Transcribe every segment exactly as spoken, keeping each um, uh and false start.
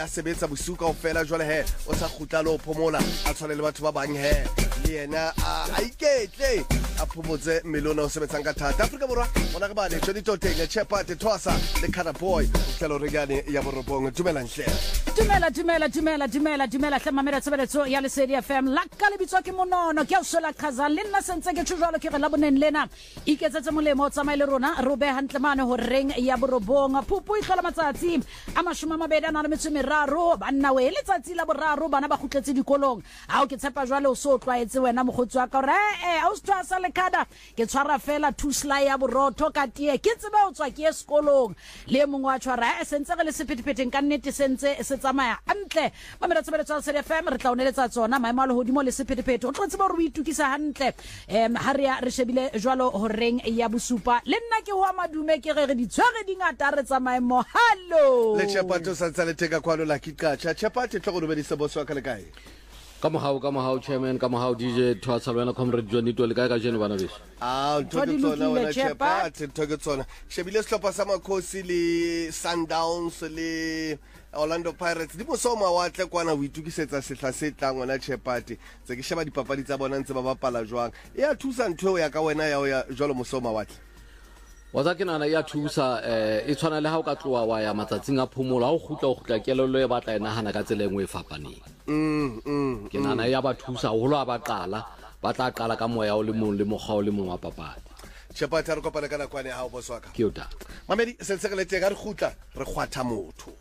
a sebetsa bosiu kaofela jwale he o sa kgutla le ho phomola a tshwane le batho ba bang he le yena a iketle a phomotse melona o sebetsang ka thata Afrika Borwa bona ka bane Jody Toteng Chapati Twasa le Kana Boy tlelo regane ya borobong dumela nhle dumela dumela dumela dumela dumela hlema mera tsebeletso ya Lesedi F M la ka lebitswa ke monono ke o sola khaza le nna sentse ke tshujalo ke re la boneng lena iketsetse molemo o tsamaile rona robe hantle mane ho reng ya borobong phupu e hlola matsatsi a mashome a mabedi a na le metso e meraro banna we letsatsi la boraro bana ba khutletse dikolong a o ke tshepa jwale o so tlwaetse wena mogotsi wa ka re eh a o stwa sa lekada ke tshwara fela thusla ya borotho ka tie ke tsebe o tswa ke sekolong le mongwe wa tshwara e sentse re le sephetepheteng ka nnete sentse se tsamaya antle ba mera tsebeletso ya Lesedi F M re tla oneletsa tsona maemo a le hodimo le sephetephethe o tlotse ba re o itukisa hantle em ha re re shebile jwalo ho reng ya bosupa le nna ke ho madume ke re re di tshware dingata re tsamaemo hallo le Chapati sa tsale teka kwalo la kikacha Chapati tlo go robedisa boso wa ka le kae ka mohau ka mohau chairman ka mohau D J Twasa lwana comrade Johnny to le kae ka jeno bana beso ah ntho tsona wena Chapati ntho tsona shebile sehlopha sa Makhosi le Sundowns le Orlando Pirates di mosoma wa tle kwana o itukisetsa sehla se tlang wona Chapati tse ke sheba dipapadi tsa bona ntse ba bapala jwang e a thusa ntho ya ka wena ya ya jalo mosoma wa tle wa tsa ke nana ya thusa eh e tshwana le ha o ka tloa wa ya matsatsing a phomola o gutla o gutla kelelo e batla ena hana ka tsele engwe e fapaneng mm mm ke nana ya ba thusa ho lo ba qala ba tla qala ka moya o le mong le mogha o le mong wa papadi Chapati re kopana kana kwane ha o boso ka ke uta mamedi se se le tega re gutla re khwatha motho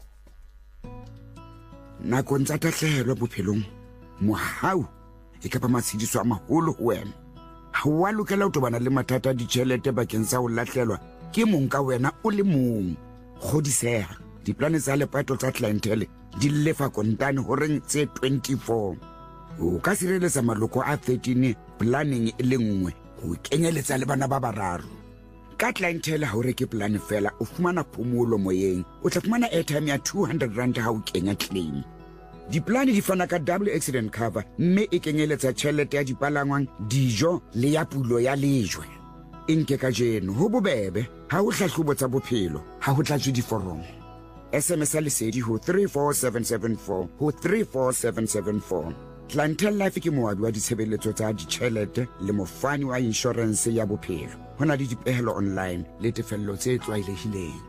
nako ntsa tahlehelo bophelong mohau e ka ba matshidiso a maholo ho wena ha wa lokela ho tobana le mathata di tšhelete bakeng sa ho lahlelwa ke mong ka wena o le mong godiseha diplane tsa lepato tsa clientele di lefa kontane ho reng tse twenty-four o ka sireletsa maloko a thirteen planning e le nngwe ho kenyeletsa le bana ba bararo ka clientele ha o reke plan fela o fumana phomolo moyeng o tla fumana airtime ya two hundred rand ha o kenya claim diplane di fana ka double accident cover mme e kenyeletsa tšhelete ya dipalangwang dijo le ya pulo ya lejwe enke ka jeno ho bobebe ha o hlahlobo tsa bophelo ha ho tlatswe diforomo S M S a Lesedi ho three four seven seven four ho three four seven seven four Clientele Life ke moabi wa ditshebeletso tsa ditšhelete le mofani wa insurance ya bophelo ho na le dipehelo online le tefello tse tlwaelehileng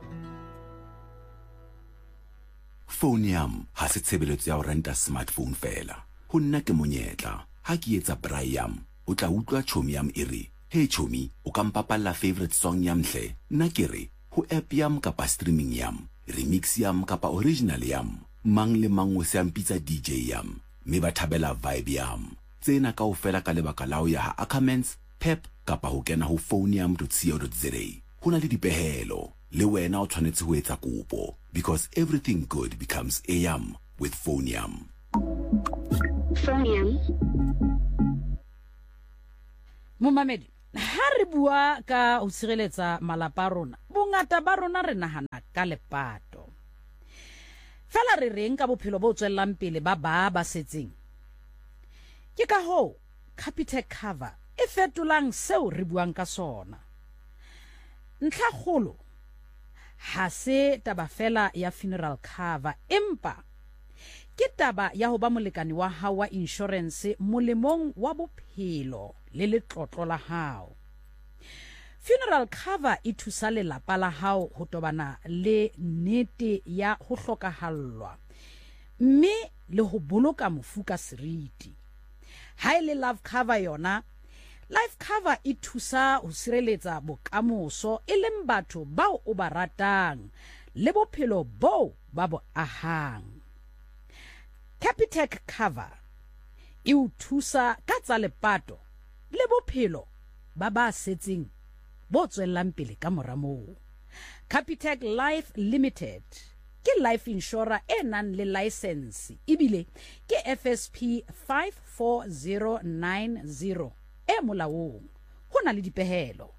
Phone yam ha se tshebeletso ya ho renta smartphone fela ho nna ke monyetla ha ke etsa braai yam o tla utlwa chomi yam e re hey chomi o ka mpapalla favorite song yam hle nna ke re ho app yam kapa streaming yam remix yam kapa original yam mang le mang o se ampitsa D J yam me ba thabela vibe yam tsena kaofela ka lebaka la ho ya ha Ackermans Pep kapa ho kena ho phone yam dot co dot za ho na le dipehelo le wena o tshwanetse ho etsa kopo because everything good becomes a yam with phone yam phone yam Momamedi ha re bua ka o sireletsa malapa rona bongata ba rona re nahana ka lepato fela re reng ka bophelo bo tswellang pele ba ba ba setseng ke ka ho Capitec cover e fetolang seo re buang ka sona ntlha kholo ha se taba fela ya funeral cover empa ke taba ya ho ba molekane wa hao wa insurance molemong wa bophelo le letlotlo la hao funeral cover e thusa lelapa la hao ho tobana le nnete ya ho hlokahallwa mme le ho boloka mofu ka seriti ha ile love cover yona life cover e thusa ho sireletsa bokamoso e leng batho bao o ba ratang le bophelo bo ba bo ahang Capitec cover e o thusa ka tsa lepato le bophelo ba ba setseng bo tswellang pele ka mora moo Capitec Life Limited ke life insurer e nang le license ebile ke F S P five four zero nine zero e molaong ho na le dipehelo